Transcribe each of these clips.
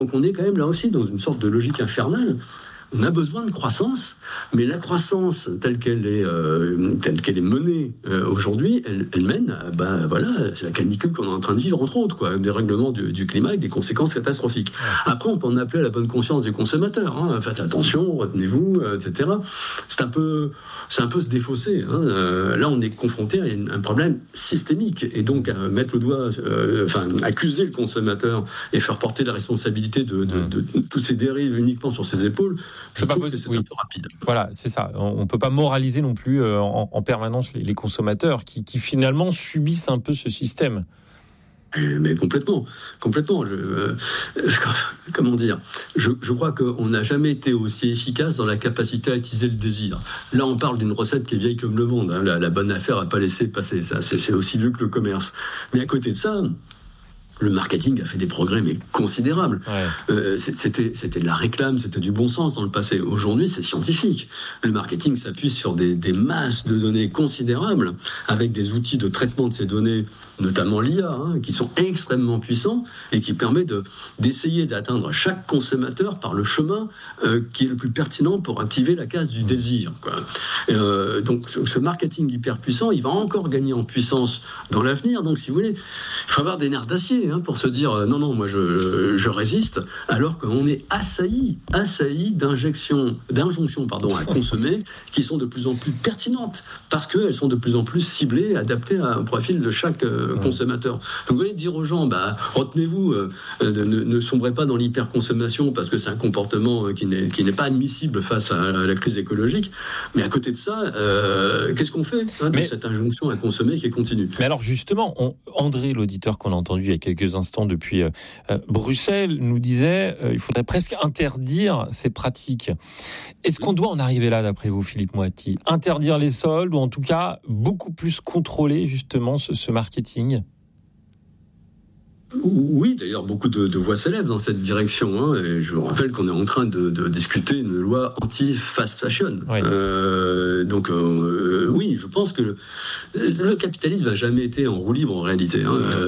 Donc on est quand même là aussi dans une sorte de logique infernale. On a besoin de croissance, mais la croissance telle qu'elle est menée aujourd'hui, elle mène à, c'est la canicule qu'on est en train de vivre, entre autres, quoi, des règlements du climat avec des conséquences catastrophiques. Après, on peut en appeler à la bonne conscience des consommateurs. Faites attention, retenez-vous, etc. C'est un peu se défausser. Là, on est confronté à un problème systémique, et donc mettre le doigt, accuser le consommateur et faire porter la responsabilité de toutes ces dérives uniquement sur ses épaules. C'est pas possible. C'est un peu rapide. Voilà, c'est ça. On peut pas moraliser non plus en permanence les consommateurs qui finalement subissent un peu ce système. Mais complètement. Comment dire ? Je crois qu'on n'a jamais été aussi efficace dans la capacité à attiser le désir. Là, on parle d'une recette qui est vieille comme le monde. La bonne affaire à pas laisser passer. Ça, c'est aussi vieux que le commerce. Mais à côté de ça, le marketing a fait des progrès mais considérables. C'était de la réclame, c'était du bon sens dans le passé. Aujourd'hui, c'est scientifique. Le marketing s'appuie sur des masses de données considérables, avec des outils de traitement de ces données, notamment l'IA, qui sont extrêmement puissants et qui permet d'essayer d'atteindre chaque consommateur par le chemin qui est le plus pertinent pour activer la case du désir, quoi. Donc ce marketing hyper puissant, il va encore gagner en puissance dans l'avenir. Donc si vous voulez, il faut avoir des nerfs d'acier pour se dire non, moi je résiste, alors qu'on est assailli d'injonctions à consommer qui sont de plus en plus pertinentes parce qu'elles sont de plus en plus ciblées, adaptées à un profil de chaque consommateur. Donc vous voyez, dire aux gens retenez-vous, ne sombrez pas dans l'hyperconsommation parce que c'est un comportement qui n'est pas admissible face à la crise écologique, mais à côté de ça, qu'est-ce qu'on fait de cette injonction à consommer qui est continue? Mais alors justement, André, l'auditeur qu'on a entendu il y a quelques instants depuis Bruxelles, nous disait il faudrait presque interdire ces pratiques. Est-ce qu'on doit en arriver là, d'après vous, Philippe Moati? Interdire les soldes, ou en tout cas beaucoup plus contrôler justement ce marketing? Oui, d'ailleurs, beaucoup de voix s'élèvent dans cette direction. Et je vous rappelle qu'on est en train de discuter une loi anti-fast fashion. Oui. Oui, je pense que le capitalisme n'a jamais été en roue libre, en réalité.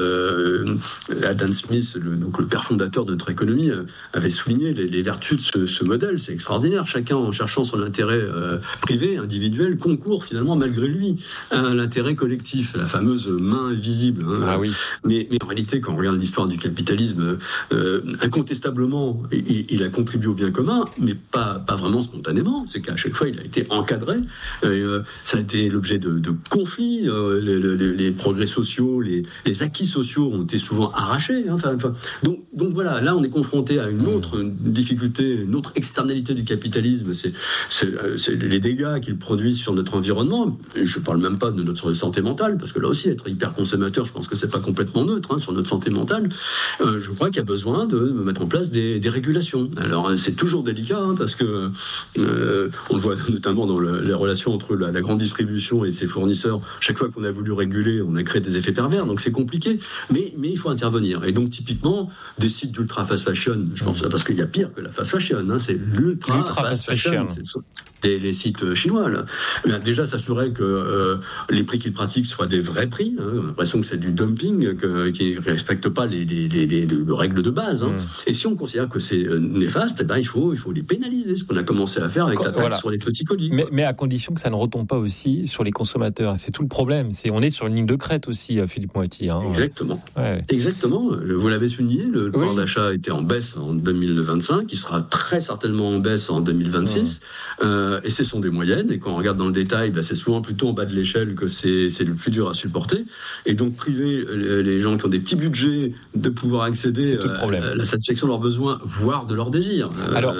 Adam Smith, le père fondateur de notre économie, avait souligné les vertus de ce modèle. C'est extraordinaire. Chacun, en cherchant son intérêt privé, individuel, concourt finalement, malgré lui, à l'intérêt collectif, la fameuse main invisible. Mais en réalité, quand on regarde l'histoire du capitalisme, incontestablement, il a contribué au bien commun, mais pas vraiment spontanément. C'est qu'à chaque fois, il a été encadré. Ça a été l'objet de conflits. Les progrès sociaux, les acquis sociaux ont été souvent arrachés. Donc voilà, là, on est confronté à une autre difficulté, une autre externalité du capitalisme. C'est les dégâts qu'il produit sur notre environnement. Je ne parle même pas de notre santé mentale, parce que là aussi, être hyper consommateur, je pense que c'est pas complètement neutre sur notre santé mentale. Je crois qu'il y a besoin de mettre en place des régulations. Alors c'est toujours délicat parce que on le voit notamment dans les relations entre la grande distribution et ses fournisseurs. Chaque fois qu'on a voulu réguler, on a créé des effets pervers, donc c'est compliqué. Mais il faut intervenir. Et donc typiquement des sites d'ultra fast fashion, je pense, parce qu'il y a pire que la fast fashion, c'est l'ultra fast fashion. Les sites chinois là. Déjà s'assurer que les prix qu'ils pratiquent soient des vrais prix. On a l'impression que c'est du dumping, qui respecte pas les règles de base. Et si on considère que c'est néfaste, il faut les pénaliser, ce qu'on a commencé à faire avec la taxe sur les petits colis. Mais à condition que ça ne retombe pas aussi sur les consommateurs. C'est tout le problème. On est sur une ligne de crête aussi, Philippe Moati. Exactement. Exactement. Vous l'avez souligné, le pouvoir d'achat était en baisse en 2025, il sera très certainement en baisse en 2026. Et ce sont des moyennes. Et quand on regarde dans le détail, c'est souvent plutôt en bas de l'échelle que c'est le plus dur à supporter. Et donc priver les gens qui ont des petits budgets de pouvoir accéder à la satisfaction de leurs besoins, voire de leurs désirs. Alors,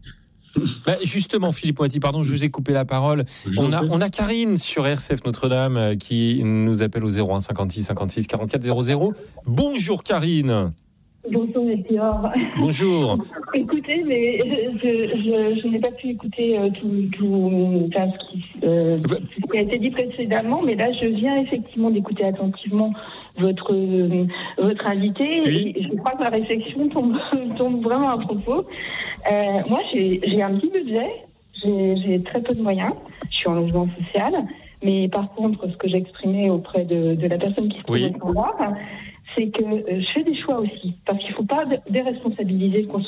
justement, Philippe Moati, pardon, je vous ai coupé la parole. On a Karine sur RCF Notre-Dame qui nous appelle au 01 56 56 44 00. Bonjour Karine. Bonjour Melchior. Bonjour. Écoutez, mais je n'ai pas pu écouter tout ce qui a été dit précédemment, mais là je viens effectivement d'écouter attentivement votre invité, et je crois que la réflexion tombe vraiment à propos. Moi j'ai un petit budget, j'ai très peu de moyens, je suis en logement social, mais par contre ce que j'exprimais auprès de la personne qui se trouvait en voir, c'est que je fais des choix aussi, parce qu'il ne faut pas déresponsabiliser le consommateur.